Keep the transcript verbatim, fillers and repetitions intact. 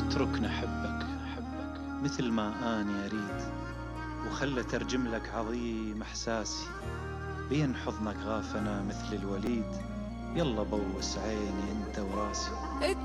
اتركني أحبك أحبك مثل ما أني أريد، وخلة ترجم لك عظيم إحساسي بين حضنك غافنا مثل الوليد. يلا بوس عيني أنت وراسي.